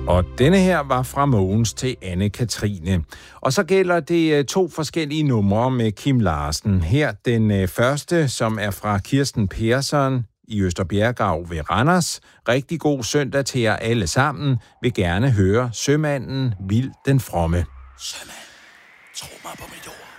Og denne her var fra Mogens til Anne-Katrine. Og så gælder det 2 forskellige numre med Kim Larsen. Her den første, som er fra Kirsten Persson i Østerbjerggav ved Randers. Rigtig god søndag til jer alle sammen. Vil gerne høre Sømanden Vild den Fromme. Sømand, tro mig på mit ord.